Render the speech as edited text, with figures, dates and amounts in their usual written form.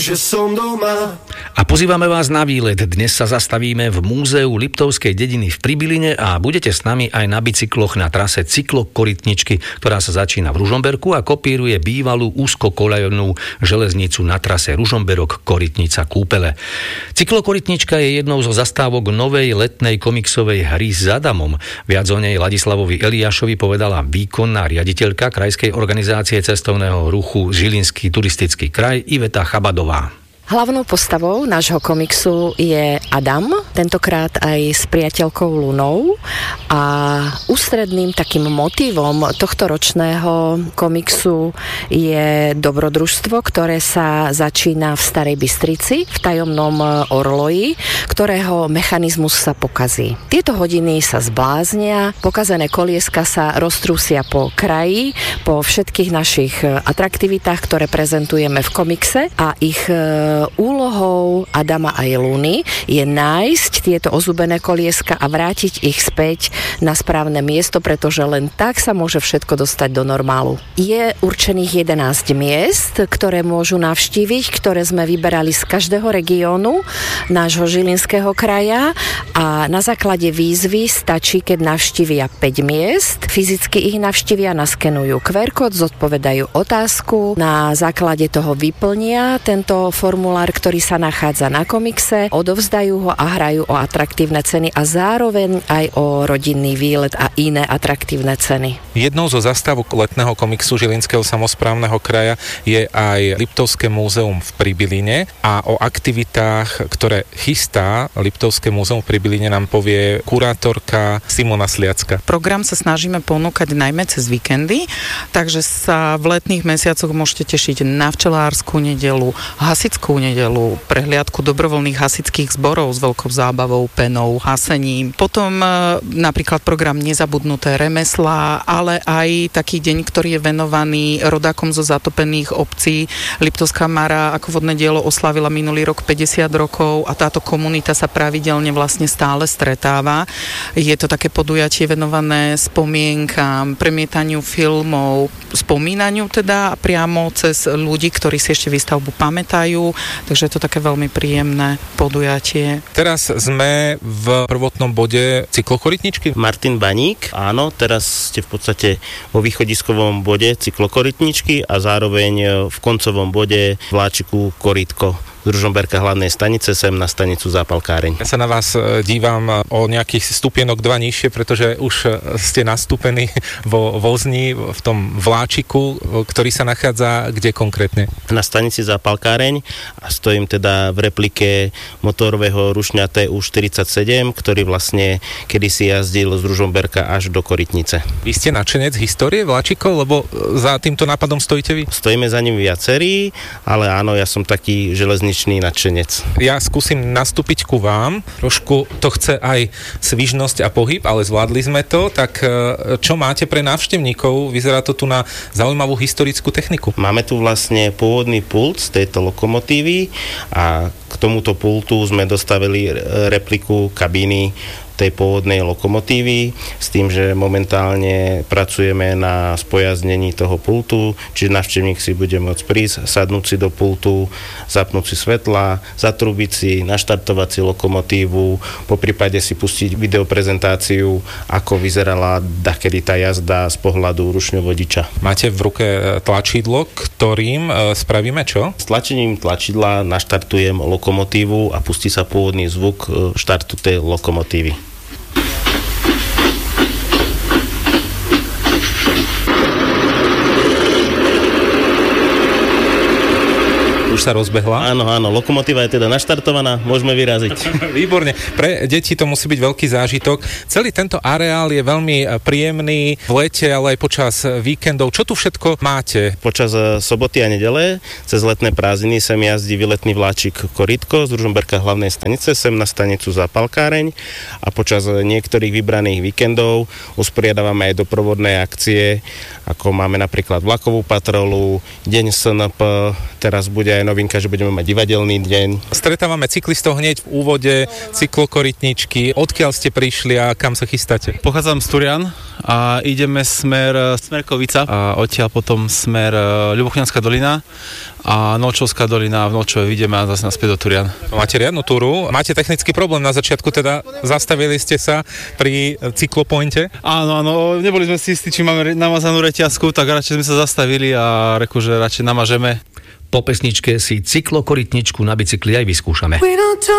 že som doma. A pozývame vás na výlet. Dnes sa zastavíme v múzeu Liptovskej dediny v Pribiline a budete s nami aj na bicykloch na trase cyklokorytničky, ktorá sa začína v Ružomberku a kopíruje bývalú úzkokoľajovnú železnicu na trase Ružomberok-Korytnica-Kúpele. Cyklokorytnička je jednou zo zastávok novej letnej komiksovej hry s Adamom. Viac o nej Ladislavovi Eliášovi povedala výkonná riaditeľka Krajskej organizácie cestovného ruchu Žilinský turistický kraj Iveta Chabadová. Hlavnou postavou nášho komiksu je Adam, tentokrát aj s priateľkou Lunou, a ústredným takým motívom tohto ročného komiksu je dobrodružstvo, ktoré sa začína v Starej Bystrici, v tajomnom orloji, ktorého mechanizmus sa pokazí. Tieto hodiny sa zbláznia, pokazené kolieska sa roztrúsia po kraji, po všetkých našich atraktivitách, ktoré prezentujeme v komikse, a ich úlohou Adama a Luny je nájsť tieto ozubené kolieska a vrátiť ich späť na správne miesto, pretože len tak sa môže všetko dostať do normálu. Je určených 11 miest, ktoré môžu navštíviť, ktoré sme vyberali z každého regiónu nášho Žilinského kraja, a na základe výzvy stačí, keď navštívia 5 miest, fyzicky ich navštívia, naskenujú QR kód, zodpovedajú otázku, na základe toho vyplnia tento formulár, ktorý sa nachádza na komikse, odovzdajú ho a hrajú o atraktívne ceny a zároveň aj o rodinný výlet a iné atraktívne ceny. Jednou zo zastávok letného komiksu Žilinského samosprávneho kraja je aj Liptovské múzeum v Pribiline, a o aktivitách, ktoré chystá Liptovské múzeum v Pribiline, nám povie kurátorka Simona Sliacka. Program sa snažíme ponúkať najmä cez víkendy, takže sa v letných mesiacoch môžete tešiť na včelárskú nedeľu, hasičskú nedeľu, prehliadku dobrovoľných hasičských zborov s veľkou zábavou, penou, hasením. Potom napríklad program Nezabudnuté remeslá, ale aj taký deň, ktorý je venovaný rodákom zo zatopených obcí. Liptovská Mara ako vodné dielo oslávila minulý rok 50 rokov a táto komunita sa pravidelne vlastne stále stretáva. Je to také podujatie venované spomienkam, premietaniu filmov, spomínaniu teda priamo cez ľudí, ktorí si ešte výstavbu pamätajú. Takže je to také veľmi príjemné podujatie. Teraz sme v prvotnom bode cyklokorytničky. Martin Baník, áno, teraz ste v podstate vo východiskovom bode cyklokorytničky a zároveň v koncovom bode vláčiku Korytko z Ružomberka hlavnej stanice sem na stanicu Zápalkáreň. Ja sa na vás dívam o nejakých stupienok 2 nižšie, pretože už ste nastúpení vo vozni, v tom vláčiku, ktorý sa nachádza kde konkrétne? Na stanici Zápalkáreň a stojím teda v replike motorového rušňa TU-47, ktorý vlastne kedysi jazdil z Ružomberka až do Korytnice. Vy ste nadšenec histórie vláčikov, lebo za týmto nápadom stojíte vy? Stojíme za ním viacerí, ale áno, ja som taký železničný nadšenec. Ja skúsim nastúpiť ku vám. Trošku to chce aj svižnosť a pohyb, ale zvládli sme to. Tak čo máte pre návštevníkov? Vyzerá to tu na zaujímavú historickú techniku. Máme tu vlastne pôvodný pult z tejto lokomotívy a k tomuto pultu sme dostavili repliku kabíny tej pôvodnej lokomotívy s tým, že momentálne pracujeme na spojaznení toho pultu, čiže návštevník si bude môcť prísť, sadnúť si do pultu, zapnúť si svetla, zatrúbiť si, naštartovať si lokomotívu, poprípade si pustiť videoprezentáciu, ako vyzerala dakedy tá jazda z pohľadu rušňovodiča. Máte v ruke tlačidlo, ktorým spravíme čo? S tlačením tlačidla naštartujem lokomotívu a pustí sa pôvodný zvuk štartu tej lokomotívy. Už sa rozbehla? Áno, lokomotíva je teda naštartovaná, môžeme vyraziť. Výborne, pre deti to musí byť veľký zážitok. Celý tento areál je veľmi príjemný v lete, ale aj počas víkendov. Čo tu všetko máte? Počas soboty a nedele, cez letné prázdniny sem jazdí výletný vláčik Korytko z Ružomberka hlavnej stanice sem na stanicu Zápalkáreň a počas niektorých vybraných víkendov usporiadávame aj doprovodné akcie, ako máme napríklad vlakovú patrolu, deň SNP, teraz bude aj novinka, že budeme mať divadelný deň. Stretávame cyklistov hneď v úvode cyklokorytničky. Odkiaľ ste prišli a kam sa chystáte? Pochádzam z Turian a ideme smer Kovica a odtiaľ potom smer Ľubochňanská dolina a Nočovská dolina, v Nočove ideme a zase naspäť do Turian. Máte riadnu túru. Máte technický problém na začiatku, teda zastavili ste sa pri cyklopointe? Áno, neboli sme si istí, či máme namazanú reťazku, tak radšej sme sa zastavili a reku, že radšej namažeme. Po pesničke si cyklokorytničku na bicykli aj vyskúšame.